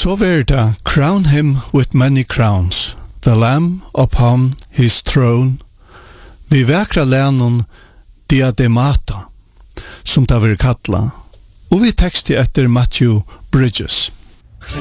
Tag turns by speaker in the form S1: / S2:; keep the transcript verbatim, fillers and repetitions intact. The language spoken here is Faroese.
S1: Så verda, crown him with many crowns, the lamb upon his throne, vi väkra länon diademata, som det var kalla, og vi teksti etter Matthew Bridges.